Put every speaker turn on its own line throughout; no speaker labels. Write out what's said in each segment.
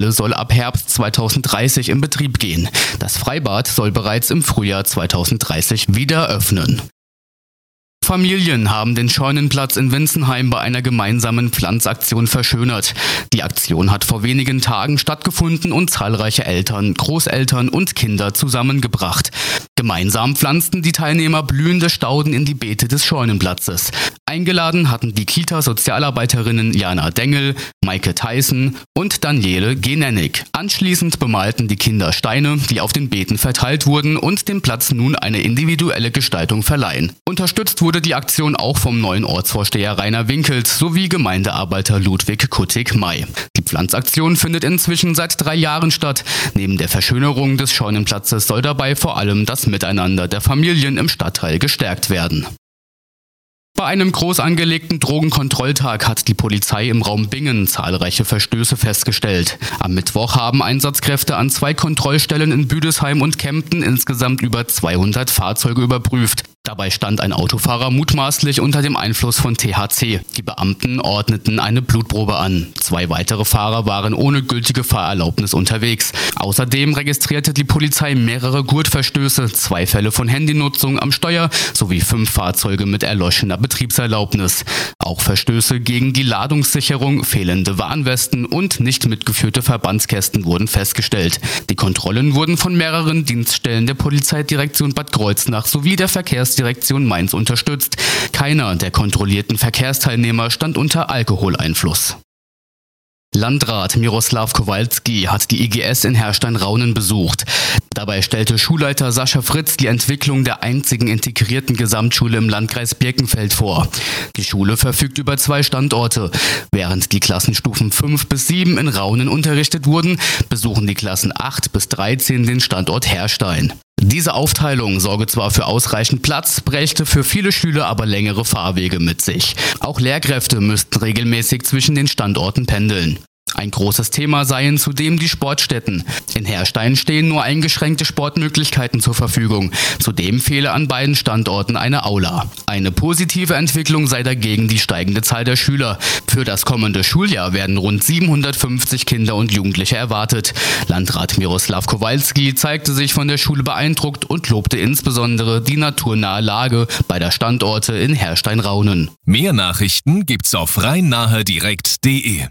Halle soll ab Herbst 2030 in Betrieb gehen. Das Freibad soll bereits im Frühjahr 2030 wieder öffnen. Familien haben den Scheunenplatz in Winzenheim bei einer gemeinsamen Pflanzaktion verschönert. Die Aktion hat vor wenigen Tagen stattgefunden und zahlreiche Eltern, Großeltern und Kinder zusammengebracht. Gemeinsam pflanzten die Teilnehmer blühende Stauden in die Beete des Scheunenplatzes. Eingeladen hatten die Kita-Sozialarbeiterinnen Jana Dengel, Maike Theissen und Daniele Genennig. Anschließend bemalten die Kinder Steine, die auf den Beeten verteilt wurden und dem Platz nun eine individuelle Gestaltung verleihen. Unterstützt wurde die Aktion auch vom neuen Ortsvorsteher Rainer Winkels sowie Gemeindearbeiter Ludwig Kuttig-May. Die Pflanzaktion findet inzwischen seit 3 Jahren statt. Neben der Verschönerung des Scheunenplatzes soll dabei vor allem das Miteinander der Familien im Stadtteil gestärkt werden. Bei einem groß angelegten Drogenkontrolltag hat die Polizei im Raum Bingen zahlreiche Verstöße festgestellt. Am Mittwoch haben Einsatzkräfte an 2 Kontrollstellen in Büdesheim und Kempten insgesamt über 200 Fahrzeuge überprüft. Dabei stand ein Autofahrer mutmaßlich unter dem Einfluss von THC. Die Beamten ordneten eine Blutprobe an. 2 weitere Fahrer waren ohne gültige Fahrerlaubnis unterwegs. Außerdem registrierte die Polizei mehrere Gurtverstöße, 2 Fälle von Handynutzung am Steuer sowie 5 Fahrzeuge mit erloschener Betriebserlaubnis. Auch Verstöße gegen die Ladungssicherung, fehlende Warnwesten und nicht mitgeführte Verbandskästen wurden festgestellt. Die Kontrollen wurden von mehreren Dienststellen der Polizeidirektion Bad Kreuznach sowie der Verkehrsdirektion Mainz unterstützt. Keiner der kontrollierten Verkehrsteilnehmer stand unter Alkoholeinfluss. Landrat Miroslav Kowalski hat die IGS in Herrstein-Raunen besucht. Dabei stellte Schulleiter Sascha Fritz die Entwicklung der einzigen integrierten Gesamtschule im Landkreis Birkenfeld vor. Die Schule verfügt über 2 Standorte. Während die Klassenstufen 5 bis 7 in Raunen unterrichtet wurden, besuchen die Klassen 8 bis 13 den Standort Herrstein. Diese Aufteilung sorge zwar für ausreichend Platz, brächte für viele Schüler aber längere Fahrwege mit sich. Auch Lehrkräfte müssten regelmäßig zwischen den Standorten pendeln. Ein großes Thema seien zudem die Sportstätten. In Herrstein stehen nur eingeschränkte Sportmöglichkeiten zur Verfügung. Zudem fehle an beiden Standorten eine Aula. Eine positive Entwicklung sei dagegen die steigende Zahl der Schüler. Für das kommende Schuljahr werden rund 750 Kinder und Jugendliche erwartet. Landrat Miroslav Kowalski zeigte sich von der Schule beeindruckt und lobte insbesondere die naturnahe Lage beider Standorte in Herrstein-Raunen.
Mehr Nachrichten gibt's auf rheinnahdirekt.de.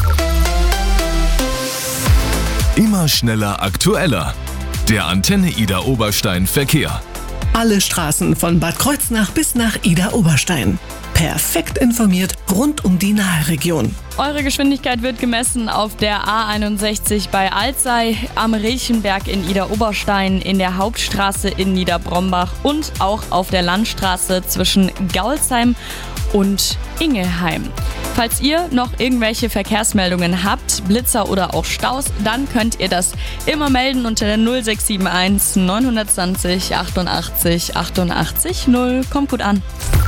Immer schneller, aktueller. Der Antenne Ida Oberstein Verkehr.
Alle Straßen von Bad Kreuznach bis nach Ida Oberstein. Perfekt informiert rund um die Nahregion.
Eure Geschwindigkeit wird gemessen auf der A61 bei Alzey, am Riechenberg in Ida Oberstein, in der Hauptstraße in Niederbrombach und auch auf der Landstraße zwischen Gaulsheim und Ingelheim. Falls ihr noch irgendwelche Verkehrsmeldungen habt, Blitzer oder auch Staus, dann könnt ihr das immer melden unter der 0671 920 88 88 0. Kommt gut an.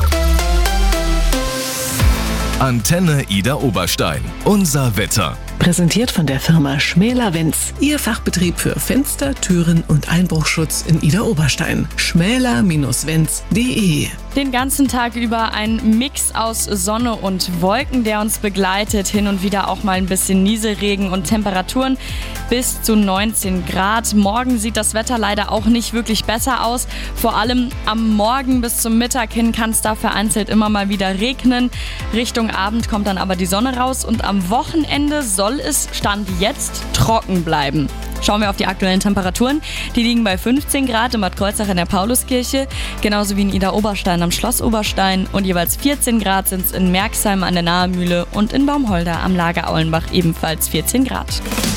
Antenne Ida Oberstein. Unser Wetter.
Präsentiert von der Firma Schmäler-Wenz. Ihr Fachbetrieb für Fenster, Türen und Einbruchschutz in Ida Oberstein. schmäler-wenz.de.
Den ganzen Tag über ein Mix aus Sonne und Wolken, der uns begleitet. Hin und wieder auch mal ein bisschen Nieselregen und Temperaturen bis zu 19 Grad. Morgen sieht das Wetter leider auch nicht wirklich besser aus. Vor allem am Morgen bis zum Mittag hin kann es da vereinzelt immer mal wieder regnen. Richtung Abend kommt dann aber die Sonne raus und am Wochenende soll es Stand jetzt trocken bleiben. Schauen wir auf die aktuellen Temperaturen. Die liegen bei 15 Grad in Bad Kreuznach in der Pauluskirche, genauso wie in Ida Oberstein am Schloss Oberstein und jeweils 14 Grad sind es in Merxheim an der Nahemühle und in Baumholder am Lager Aulenbach ebenfalls 14 Grad.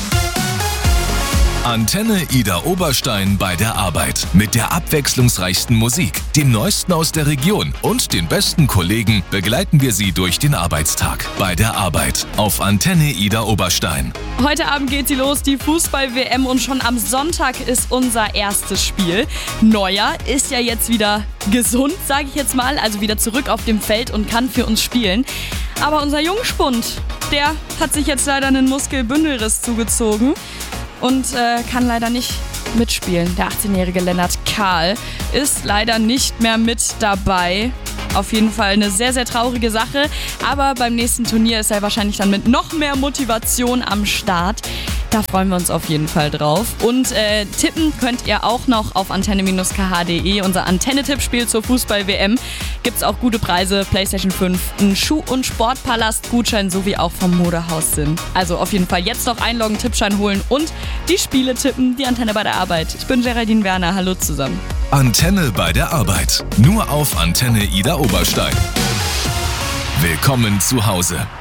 Antenne Ida Oberstein bei der Arbeit. Mit der abwechslungsreichsten Musik, dem Neuesten aus der Region und den besten Kollegen begleiten wir Sie durch den Arbeitstag. Bei der Arbeit auf Antenne Ida Oberstein.
Heute Abend geht sie los, die Fußball-WM, und schon am Sonntag ist unser erstes Spiel. Neuer ist ja jetzt wieder gesund, sage ich jetzt mal, also wieder zurück auf dem Feld und kann für uns spielen. Aber unser Jungspund, der hat sich jetzt leider einen Muskelbündelriss zugezogen und kann leider nicht mitspielen. Der 18-jährige Lennart Kahl ist leider nicht mehr mit dabei. Auf jeden Fall eine sehr, sehr traurige Sache. Aber beim nächsten Turnier ist er wahrscheinlich dann mit noch mehr Motivation am Start. Da freuen wir uns auf jeden Fall drauf. Und tippen könnt ihr auch noch auf antenne-kh.de. Unser Antenne-Tippspiel zur Fußball-WM. Gibt's auch gute Preise, PlayStation 5, ein Schuh- und Sportpalast-Gutschein sowie auch vom Modehaus Sinn. Also auf jeden Fall jetzt noch einloggen, Tippschein holen und die Spiele tippen. Die Antenne bei der Arbeit. Ich bin Geraldine Werner. Hallo zusammen.
Antenne bei der Arbeit. Nur auf Antenne Ida Oberstein. Willkommen zu Hause.